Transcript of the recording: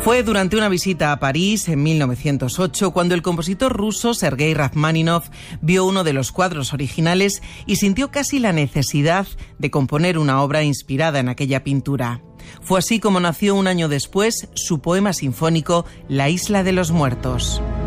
Fue durante una visita a París en 1908 cuando el compositor ruso Sergei Rachmáninov vio uno de los cuadros originales y sintió casi la necesidad de componer una obra inspirada en aquella pintura. Fue así como nació un año después su poema sinfónico La isla de los muertos.